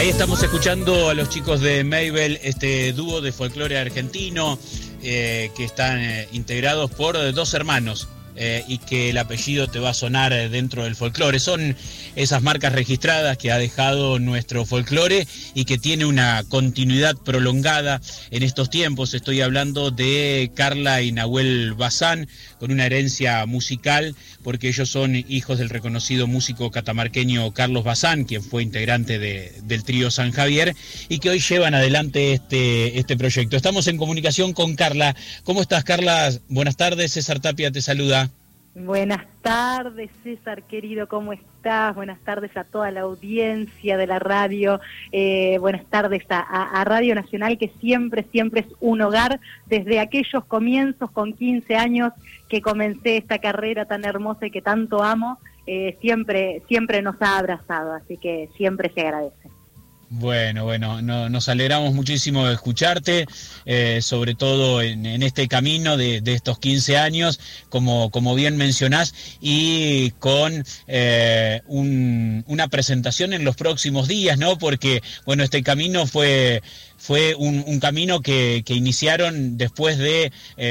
Ahí estamos escuchando a los chicos de Mabel, este dúo de folclore argentino que están integrados por dos hermanos y que el apellido te va a sonar dentro del folclore. Son esas marcas registradas que ha dejado nuestro folclore y que tiene una continuidad prolongada en estos tiempos. Estoy hablando de Carla y Nahuel Bazán, con una herencia musical, porque ellos son hijos del reconocido músico catamarqueño Carlos Bazán, quien fue integrante del trío San Javier, y que hoy llevan adelante este proyecto. Estamos en comunicación con Carla. ¿Cómo estás, Carla? Buenas tardes, César Tapia te saluda. Buenas tardes, César, querido, ¿cómo estás? Buenas tardes a toda la audiencia de la radio, buenas tardes a Radio Nacional, que siempre es un hogar. Desde aquellos comienzos, con 15 años, que comencé esta carrera tan hermosa y que tanto amo, siempre nos ha abrazado, así que siempre se agradece. Bueno, nos alegramos muchísimo de escucharte, sobre todo en este camino de estos 15 años, como bien mencionás, y con una presentación en los próximos días, ¿no? Porque, bueno, este camino fue un camino que iniciaron después de,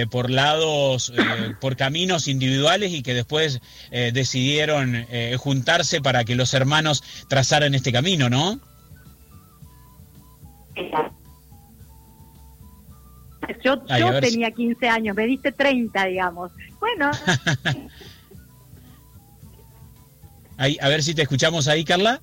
por caminos individuales, y que después decidieron juntarse para que los hermanos trazaran este camino, ¿no? Yo tenía 15 años, me diste 30, digamos. Bueno. A ver si te escuchamos ahí, Carla.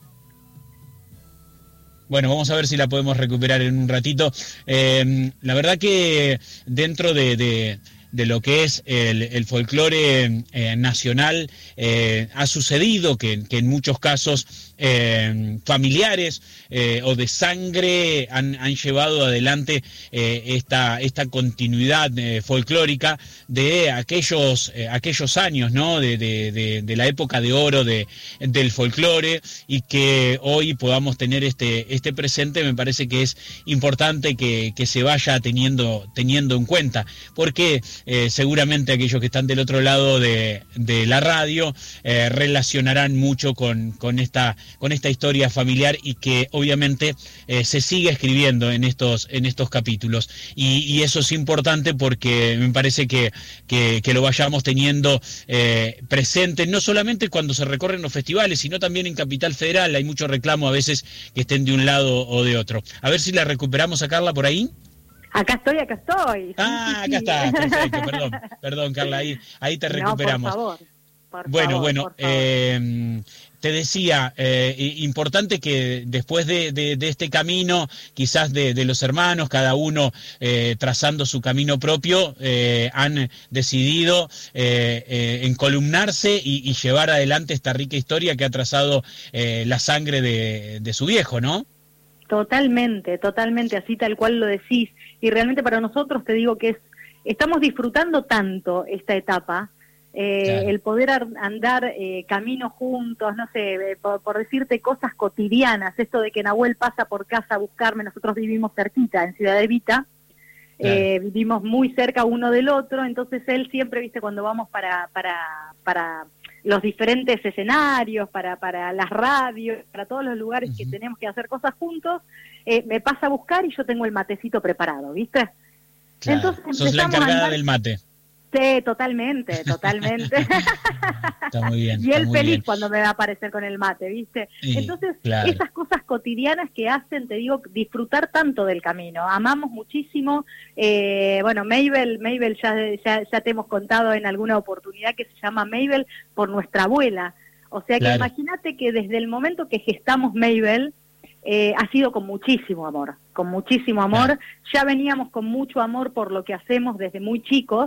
Bueno, vamos a ver si la podemos recuperar en un ratito. La verdad que dentro de lo que es el folclore nacional, ha sucedido que en muchos casos familiares o de sangre han llevado adelante esta continuidad folclórica de aquellos años, ¿no? De la época de oro del folclore, y que hoy podamos tener este presente. Me parece que es importante que se vaya teniendo en cuenta, porque seguramente aquellos que están del otro lado de la radio relacionarán mucho con esta historia familiar, y que obviamente se sigue escribiendo en estos capítulos, y eso es importante, porque me parece que lo vayamos teniendo presente, no solamente cuando se recorren los festivales, sino también en Capital Federal. Hay mucho reclamo a veces que estén de un lado o de otro. A ver si la recuperamos a Carla por ahí. Acá estoy. Ah, acá está, perfecto, perdón, Carla, ahí te recuperamos. No, por favor. Te decía, importante que después de este camino, quizás de los hermanos, cada uno trazando su camino propio, han decidido encolumnarse y llevar adelante esta rica historia que ha trazado la sangre de su viejo, ¿no? Totalmente, así tal cual lo decís. Y realmente para nosotros, te digo que estamos disfrutando tanto esta etapa, claro. El poder andar camino juntos, no sé, por decirte cosas cotidianas, esto de que Nahuel pasa por casa a buscarme. Nosotros vivimos cerquita, en Ciudad Evita, claro. Vivimos muy cerca uno del otro, entonces él siempre, viste, cuando vamos para los diferentes escenarios, para las radios, para todos los lugares que tenemos que hacer cosas juntos, me pasa a buscar y yo tengo el matecito preparado, ¿viste? Claro. Entonces sos la encargada del mate. Sí, totalmente. Está muy bien. Y él feliz cuando me va a aparecer con el mate, ¿viste? Sí, entonces, claro. Esas cosas cotidianas que hacen, te digo, disfrutar tanto del camino. Amamos muchísimo. Bueno, Mabel ya te hemos contado en alguna oportunidad que se llama Mabel por nuestra abuela. O sea que claro. Imagínate que desde el momento que gestamos Mabel, ha sido con muchísimo amor. Claro. Ya veníamos con mucho amor por lo que hacemos desde muy chicos.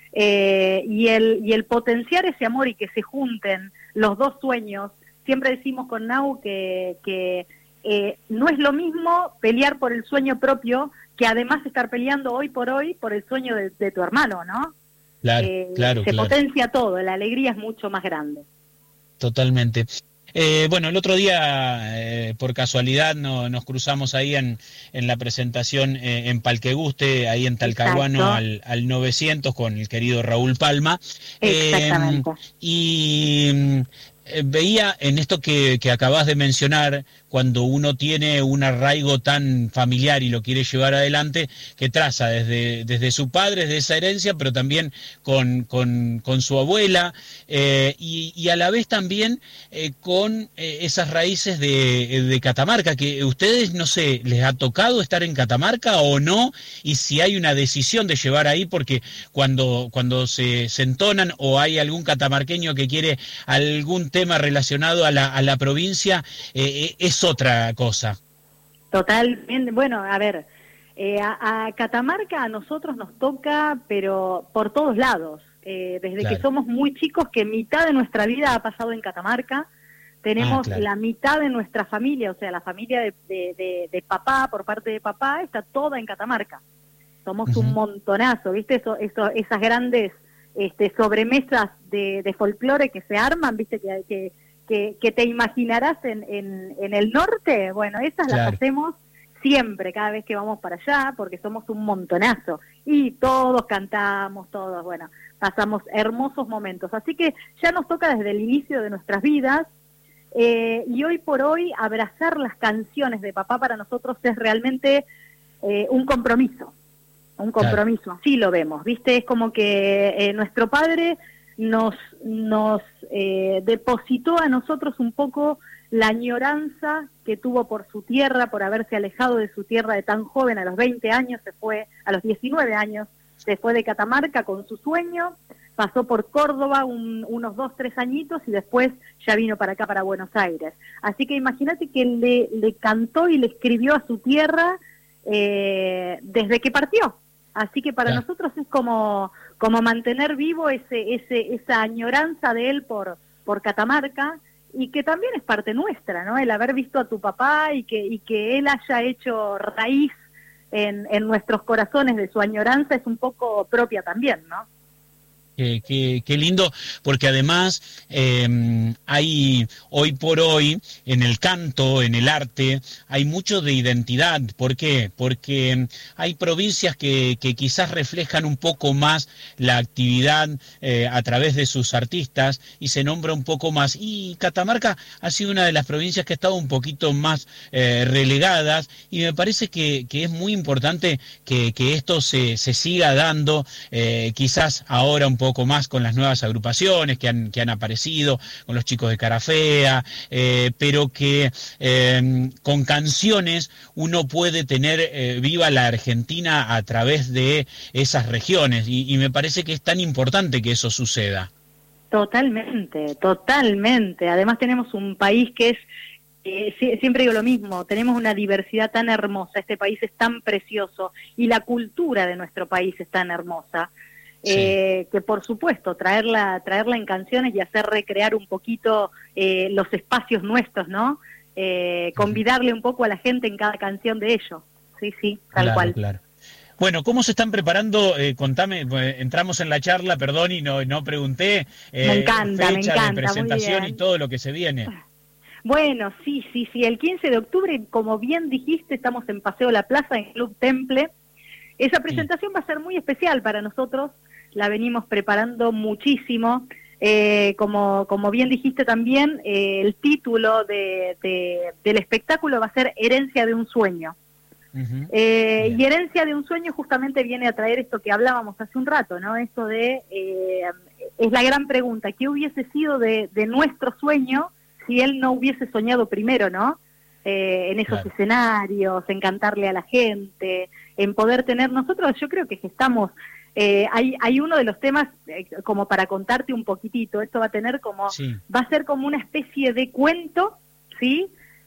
Y el potenciar ese amor y que se junten los dos sueños. Siempre decimos con Nau que no es lo mismo pelear por el sueño propio que además estar peleando hoy por el sueño de tu hermano, ¿no? Claro. Se potencia todo, la alegría es mucho más grande. Totalmente. Bueno, el otro día, por casualidad, nos cruzamos ahí en la presentación en Palqueguste, ahí en Talcahuano, al 900, con el querido Raúl Palma. Exactamente. Y veía en esto que acabas de mencionar, cuando uno tiene un arraigo tan familiar y lo quiere llevar adelante, que traza desde su padre, desde esa herencia, pero también con su abuela, y a la vez también con esas raíces de Catamarca, que ustedes, no sé, ¿les ha tocado estar en Catamarca o no? Y si hay una decisión de llevar ahí, porque cuando se entonan o hay algún catamarqueño que quiere algún tema relacionado a la provincia, es otra cosa. Totalmente. Bueno, a ver, a Catamarca a nosotros nos toca, pero por todos lados. Desde que somos muy chicos, que mitad de nuestra vida ha pasado en Catamarca. Tenemos la mitad de nuestra familia, o sea, la familia de papá, por parte de papá, está toda en Catamarca. Somos un montonazo, ¿viste? Esas grandes sobremesas de folclore que se arman, ¿viste? Que te imaginarás en el norte. Bueno, esas las hacemos siempre, cada vez que vamos para allá, porque somos un montonazo. Y todos cantamos, todos, bueno, pasamos hermosos momentos. Así que ya nos toca desde el inicio de nuestras vidas. Y hoy por hoy abrazar las canciones de papá para nosotros es realmente un compromiso, así lo vemos, ¿viste? Es como que nuestro padre nos depositó a nosotros un poco la añoranza que tuvo por su tierra, por haberse alejado de su tierra de tan joven. A los 20 años se fue, a los 19 años se fue de Catamarca con su sueño, pasó por Córdoba unos 2, 3 añitos y después ya vino para acá, para Buenos Aires. Así que imagínate que le cantó y le escribió a su tierra desde que partió. Así que para nosotros es como mantener vivo esa añoranza de él por Catamarca, y que también es parte nuestra, ¿no? El haber visto a tu papá y que él haya hecho raíz en nuestros corazones de su añoranza es un poco propia también, ¿no? Qué lindo, porque además hay hoy por hoy en el canto, en el arte, hay mucho de identidad. ¿Por qué? Porque hay provincias que quizás reflejan un poco más la actividad a través de sus artistas y se nombra un poco más. Y Catamarca ha sido una de las provincias que ha estado un poquito más relegadas, y me parece que es muy importante que esto se siga dando, quizás ahora un poco más con las nuevas agrupaciones que han aparecido, con los chicos de Carafea, pero que con canciones uno puede tener viva la Argentina a través de esas regiones, y me parece que es tan importante que eso suceda. Totalmente, totalmente. Además tenemos un país que es, siempre digo lo mismo, tenemos una diversidad tan hermosa, este país es tan precioso y la cultura de nuestro país es tan hermosa. Que por supuesto traerla en canciones y hacer recrear un poquito los espacios nuestros, ¿no? Convidarle un poco a la gente en cada canción de ellos. Sí, tal cual. Claro. Bueno, ¿cómo se están preparando? Contame, entramos en la charla, perdón, y no pregunté. Me encanta, de presentación y todo lo que se viene. Bueno, sí, el 15 de octubre, como bien dijiste, estamos en Paseo La Plaza, en Club Temple. Esa presentación va a ser muy especial para nosotros, la venimos preparando muchísimo. Como bien dijiste también, el título del espectáculo va a ser Herencia de un Sueño. Y Herencia de un Sueño justamente viene a traer esto que hablábamos hace un rato, ¿no? Esto de, es la gran pregunta, ¿qué hubiese sido de nuestro sueño si él no hubiese soñado primero, ¿no? En esos escenarios, en cantarle a la gente, en poder tener nosotros, yo creo que estamos, hay uno de los temas, como para contarte un poquitito, esto va a tener como, va a ser como una especie de cuento, ¿sí?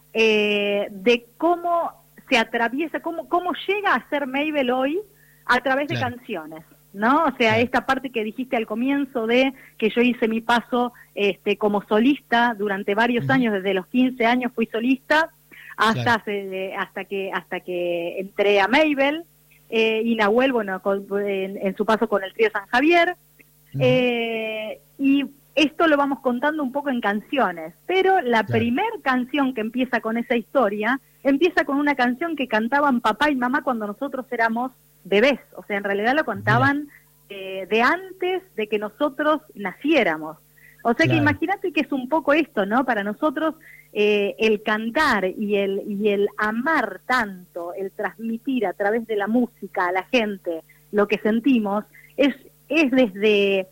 De cómo se atraviesa, cómo llega a ser Mabel hoy a través de canciones, ¿no? O sea, esta parte que dijiste al comienzo de que yo hice mi paso como solista durante varios años, desde los 15 años fui solista, hasta que entré a Mabel, y Nahuel, bueno, en su paso con el trío San Javier, y esto lo vamos contando un poco en canciones, pero la primer canción que empieza con esa historia, empieza con una canción que cantaban papá y mamá cuando nosotros éramos bebés, o sea, en realidad lo cantaban de antes de que nosotros naciéramos. O sea que imagínate que es un poco esto, ¿no? Para nosotros el cantar y el amar tanto, el transmitir a través de la música a la gente lo que sentimos, es desde...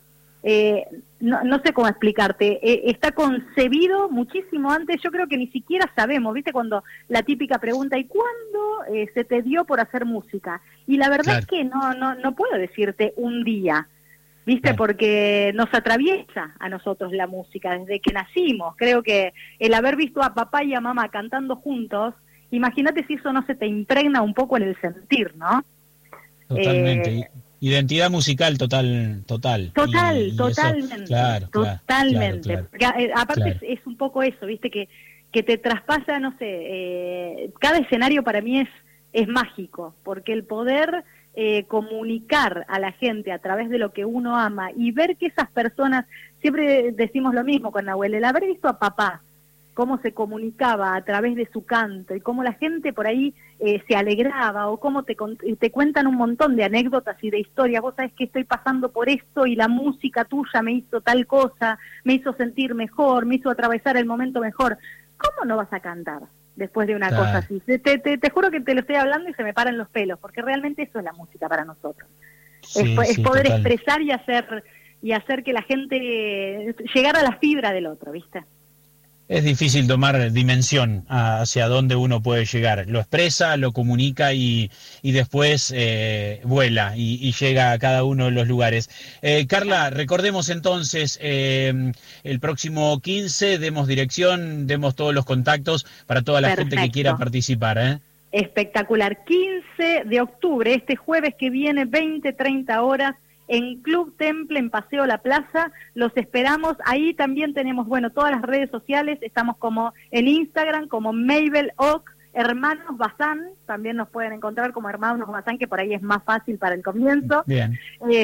no sé cómo explicarte, está concebido muchísimo antes, yo creo que ni siquiera sabemos, ¿viste? Cuando la típica pregunta, ¿y cuándo se te dio por hacer música? Y la verdad es que no puedo decirte un día, ¿viste? Porque nos atraviesa a nosotros la música desde que nacimos. Creo que el haber visto a papá y a mamá cantando juntos, imagínate si eso no se te impregna un poco en el sentir, ¿no? Totalmente. Identidad musical totalmente. Totalmente. Claro. Porque, aparte es un poco eso, ¿viste? Que te traspasa, no sé, cada escenario para mí es mágico, porque el poder comunicar a la gente a través de lo que uno ama y ver que esas personas, siempre decimos lo mismo con Nahuel, el haber visto a papá, cómo se comunicaba a través de su canto y cómo la gente por ahí se alegraba o cómo te cuentan un montón de anécdotas y de historias. Vos sabés que estoy pasando por esto y la música tuya me hizo tal cosa, me hizo sentir mejor, me hizo atravesar el momento mejor. ¿Cómo no vas a cantar después de una cosa así? Te juro que te lo estoy hablando y se me paran los pelos, porque realmente eso es la música para nosotros. Es poder expresar y hacer que la gente llegara a la fibra del otro, ¿viste? Es difícil tomar dimensión hacia dónde uno puede llegar. Lo expresa, lo comunica y después vuela y llega a cada uno de los lugares. Carla, recordemos entonces, el próximo 15 demos dirección, demos todos los contactos para toda la gente que quiera participar. Espectacular. 15 de octubre, este jueves que viene, 20-30 horas, en Club Temple, en Paseo La Plaza, los esperamos. Ahí también tenemos, todas las redes sociales, estamos como en Instagram, como Mabel Ock, Hermanos Bazán, también nos pueden encontrar como Hermanos Bazán, que por ahí es más fácil para el comienzo. Bien.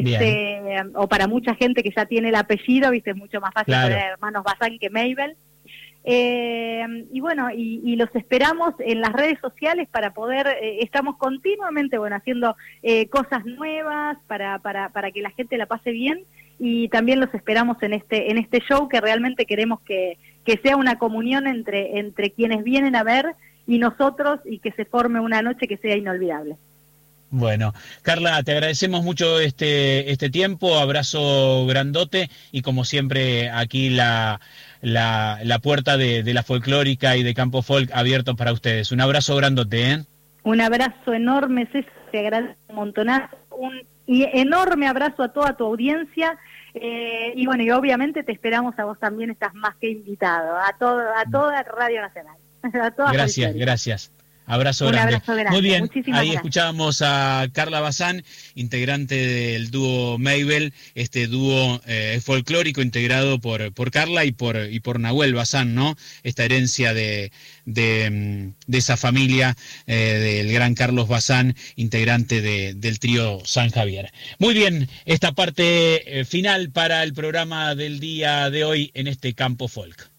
O para mucha gente que ya tiene el apellido, ¿viste? Es mucho más fácil poner Hermanos Bazán que Mabel. Y los esperamos en las redes sociales para poder, estamos continuamente haciendo cosas nuevas para que la gente la pase bien, y también los esperamos en este show, que realmente queremos que sea una comunión entre quienes vienen a ver y nosotros, y que se forme una noche que sea inolvidable. Bueno, Carla, te agradecemos mucho este tiempo, abrazo grandote, y como siempre aquí la puerta de la folclórica y de Campo Folk abierto para ustedes. Un abrazo grandote, Un abrazo enorme, César, te agradezco un montonazo, un enorme abrazo a toda tu audiencia, y obviamente te esperamos a vos también, estás más que invitado, a toda Radio Nacional. A toda Gracias. Abrazo grande. Muy bien, muchísimas ahí gracias. Escuchábamos a Carla Bazán, integrante del dúo Mabel, este dúo folclórico integrado por Carla y por Nahuel Bazán, ¿no? Esta herencia de esa familia del gran Carlos Bazán, integrante del trío San Javier. Muy bien, esta parte final para el programa del día de hoy en este Campo Folk.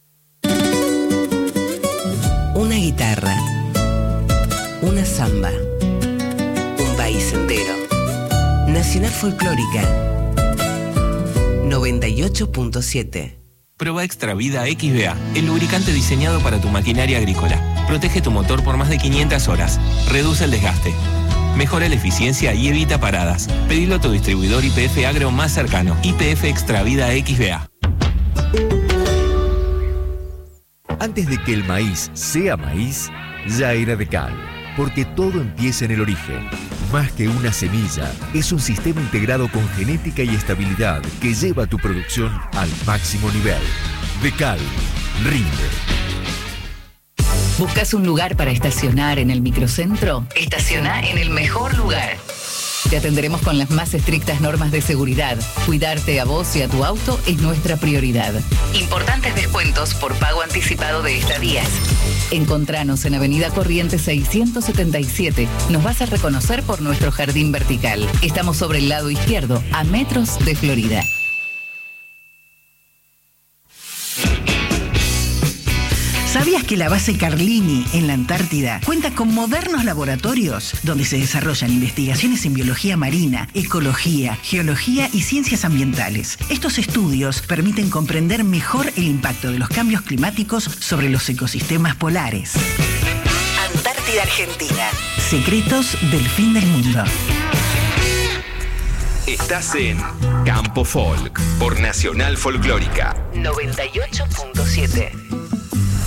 Una guitarra, una samba, un país entero. Nacional Folclórica 98.7. Proba Extra Vida XBA, el lubricante diseñado para tu maquinaria agrícola. Protege tu motor por más de 500 horas. Reduce el desgaste. Mejora la eficiencia y evita paradas. Pedilo a tu distribuidor YPF Agro más cercano. YPF Extra Vida XBA. Antes de que el maíz sea maíz, ya era Decal, porque todo empieza en el origen. Más que una semilla, es un sistema integrado con genética y estabilidad que lleva tu producción al máximo nivel. Decal, rinde. ¿Buscas un lugar para estacionar en el microcentro? Estaciona en el mejor lugar. Te atenderemos con las más estrictas normas de seguridad. Cuidarte a vos y a tu auto es nuestra prioridad. Importantes descuentos por pago anticipado de estadías. Encontranos en Avenida Corrientes 677. Nos vas a reconocer por nuestro jardín vertical. Estamos sobre el lado izquierdo, a metros de Florida. ¿Sabías que la base Carlini en la Antártida cuenta con modernos laboratorios donde se desarrollan investigaciones en biología marina, ecología, geología y ciencias ambientales? Estos estudios permiten comprender mejor el impacto de los cambios climáticos sobre los ecosistemas polares. Antártida Argentina. Secretos del fin del mundo. Estás en Campo Folk por Nacional Folclórica 98.7.